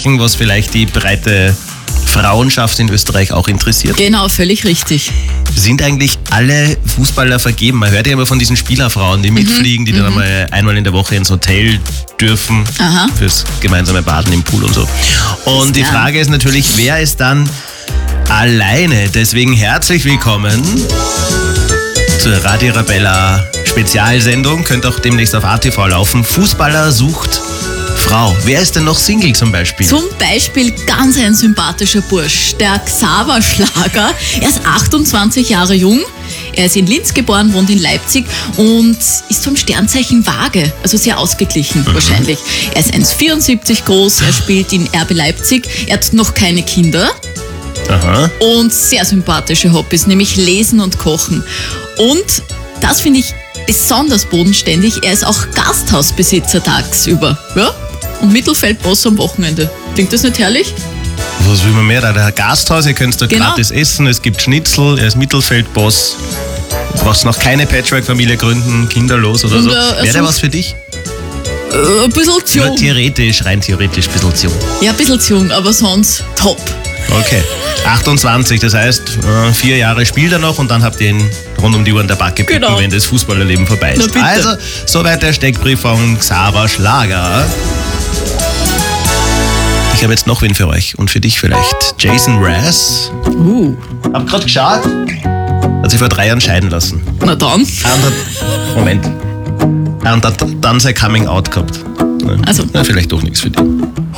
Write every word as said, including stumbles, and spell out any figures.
besprechen, was vielleicht die breite Frauenschaft in Österreich auch interessiert. Genau, völlig richtig. Sind eigentlich alle Fußballer vergeben? Man hört ja immer von diesen Spielerfrauen, die mitfliegen, die dann einmal, einmal in der Woche ins Hotel dürfen, Aha. fürs gemeinsame Baden im Pool und so. Und die Ja. Frage ist natürlich, wer ist dann alleine? Deswegen herzlich willkommen zur Radio Arabella Spezialsendung. Könnt auch demnächst auf A T V laufen. Fußballer sucht Frau. Wer ist denn noch Single zum Beispiel? Zum Beispiel ganz ein sympathischer Bursch, der Xaver Schlager. Er ist achtundzwanzig Jahre jung. Er ist in Linz geboren, wohnt in Leipzig und ist vom Sternzeichen Waage, also sehr ausgeglichen mhm. wahrscheinlich. Er ist eins Komma vierundsiebzig groß, er spielt in R B Leipzig, er hat noch keine Kinder. Aha. Und sehr sympathische Hobbys, nämlich Lesen und Kochen. Und das finde ich besonders bodenständig, er ist auch Gasthausbesitzer tagsüber. Ja? Und Mittelfeldboss am Wochenende. Klingt das nicht herrlich? Was will man mehr? Da der Gasthaus, ihr könnt dort Genau. gratis essen, es gibt Schnitzel, er ist Mittelfeldboss. Du brauchst noch keine Patchwork-Familie gründen, kinderlos oder Und, so. äh, Wäre also- der was für dich? Äh, ein bisschen zu Nur jung. theoretisch, rein theoretisch, ein bisschen zu jung. Ja, ein bisschen zu jung, aber sonst top. Okay. achtundzwanzig, das heißt, äh, vier Jahre spielt er noch und dann habt ihr ihn rund um die Uhr in der Backe picken, Genau. wenn das Fußballerleben vorbei Na ist. bitte. Also, soweit der Steckbrief von Xaver Schlager. Ich habe jetzt noch wen für euch und für dich vielleicht. Jason Mraz. Uh, Hab grad geschaut. Hat sich vor drei Jahren scheiden lassen. na dann. Und hat, Moment. Und hat dann sein Coming Out gehabt. Also. Na, vielleicht doch nichts für dich.